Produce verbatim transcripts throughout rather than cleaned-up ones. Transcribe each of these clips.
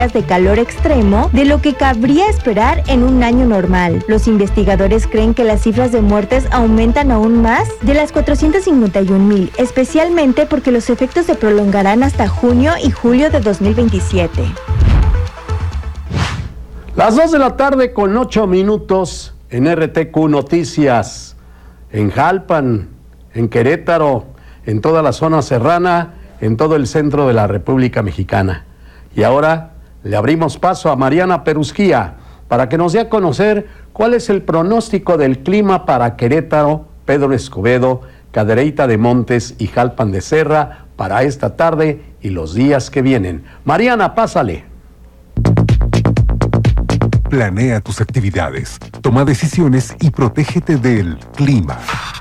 de calor extremo de lo que cabría esperar en un año normal. Los investigadores creen que las cifras de muertes aumentan aún más de las cuatrocientos cincuenta y un mil, especialmente porque los efectos se prolongarán hasta junio y julio de dos mil veintisiete. Las dos de la tarde con ocho minutos en R T Q Noticias. En Jalpan, en Querétaro, en toda la zona serrana, en todo el centro de la República Mexicana. Y ahora le abrimos paso a Mariana Perusquía para que nos dé a conocer cuál es el pronóstico del clima para Querétaro, Pedro Escobedo, Cadereyta de Montes y Jalpan de Serra para esta tarde y los días que vienen. Mariana, pásale. Planea tus actividades, toma decisiones y protégete del clima.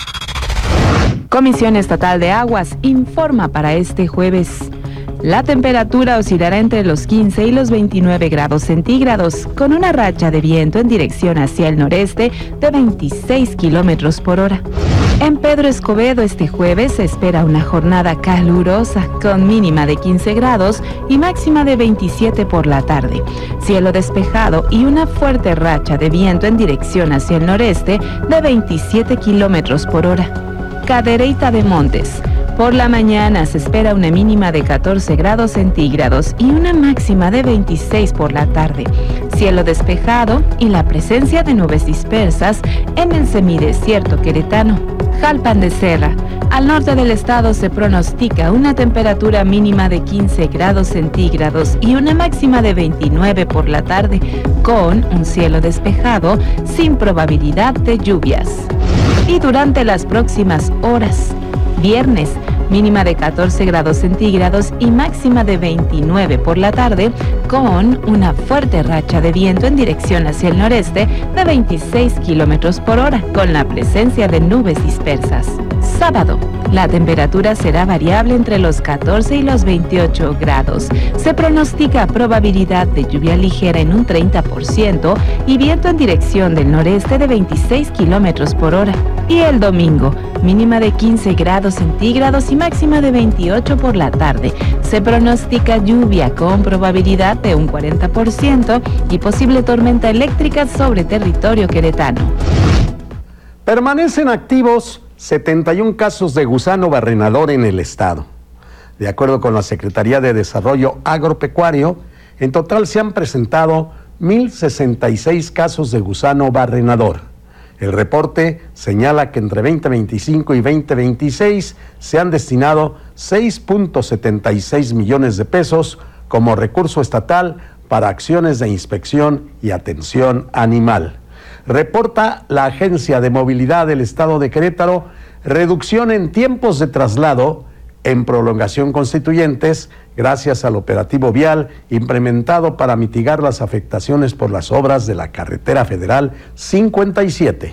Comisión Estatal de Aguas informa para este jueves. La temperatura oscilará entre los quince y los veintinueve grados centígrados, con una racha de viento en dirección hacia el noreste de veintiséis kilómetros por hora. En Pedro Escobedo este jueves se espera una jornada calurosa, con mínima de quince grados y máxima de veintisiete por la tarde. Cielo despejado y una fuerte racha de viento en dirección hacia el noreste de veintisiete kilómetros por hora. Cadereyta de Montes. Por la mañana se espera una mínima de catorce grados centígrados y una máxima de veintiséis por la tarde. Cielo despejado y la presencia de nubes dispersas en el semidesierto queretano. Jalpan de Serra. Al norte del estado se pronostica una temperatura mínima de quince grados centígrados y una máxima de veintinueve por la tarde, con un cielo despejado sin probabilidad de lluvias. Y durante las próximas horas, viernes, mínima de catorce grados centígrados y máxima de veintinueve por la tarde, con una fuerte racha de viento en dirección hacia el noreste de veintiséis kilómetros por hora, con la presencia de nubes dispersas. Sábado, la temperatura será variable entre los catorce y los veintiocho grados. Se pronostica probabilidad de lluvia ligera en un treinta por ciento y viento en dirección del noreste de veintiséis kilómetros por hora. Y el domingo, mínima de quince grados centígrados y máxima de veintiocho por la tarde. Se pronostica lluvia con probabilidad de un cuarenta por ciento y posible tormenta eléctrica sobre territorio queretano. Permanecen activos setenta y un casos de gusano barrenador en el estado. De acuerdo con la Secretaría de Desarrollo Agropecuario, en total se han presentado mil sesenta y seis casos de gusano barrenador. El reporte señala que entre veinte veinticinco y veinte veintiséis se han destinado seis punto setenta y seis millones de pesos como recurso estatal para acciones de inspección y atención animal. Reporta la Agencia de Movilidad del Estado de Querétaro reducción en tiempos de traslado en prolongación constituyentes gracias al operativo vial implementado para mitigar las afectaciones por las obras de la carretera federal cincuenta y siete.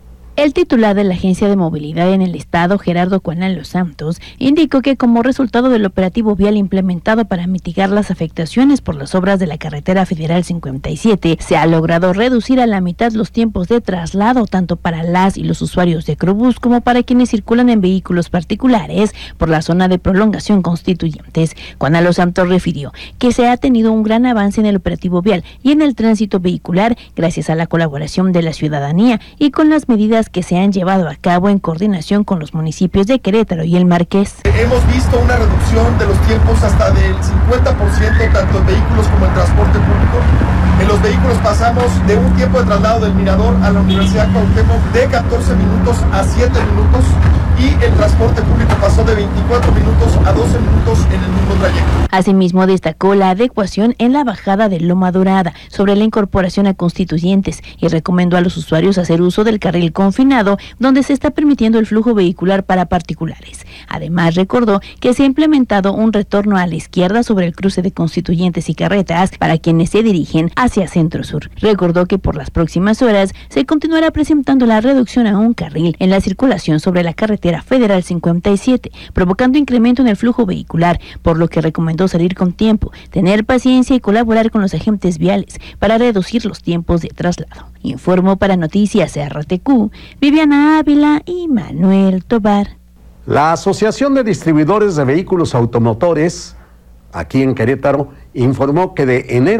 El titular de la Agencia de Movilidad en el Estado, Gerardo Cuanán Los Santos, indicó que como resultado del operativo vial implementado para mitigar las afectaciones por las obras de la carretera federal cincuenta y siete, se ha logrado reducir a la mitad los tiempos de traslado, tanto para las y los usuarios de Crobús como para quienes circulan en vehículos particulares por la zona de prolongación constituyentes. Cuanán Los Santos refirió que se ha tenido un gran avance en el operativo vial y en el tránsito vehicular gracias a la colaboración de la ciudadanía y con las medidas que se han llevado a cabo en coordinación con los municipios de Querétaro y El Marqués. Hemos visto una reducción de los tiempos hasta del cincuenta por ciento, tanto en vehículos como en transporte público. En los vehículos pasamos de un tiempo de traslado del Mirador a la Universidad Cuauhtémoc de catorce minutos a siete minutos y el transporte público pasó de veinticuatro minutos a doce minutos en el mismo trayecto. Asimismo, destacó la adecuación en la bajada de Loma Dorada sobre la incorporación a Constituyentes y recomendó a los usuarios hacer uso del carril confinado, donde se está permitiendo el flujo vehicular para particulares. Además, recordó que se ha implementado un retorno a la izquierda sobre el cruce de Constituyentes y Carretas para quienes se dirigen hacia Centro Sur. Recordó que por las próximas horas se continuará presentando la reducción a un carril en la circulación sobre la carretera federal cincuenta y siete, provocando incremento en el flujo vehicular, por lo que recomendó salir con tiempo, tener paciencia y colaborar con los agentes viales para reducir los tiempos de traslado. Informó para Noticias R T Q, Viviana Ávila y Manuel Tobar. La Asociación de Distribuidores de Vehículos Automotores, aquí en Querétaro, informó que de enero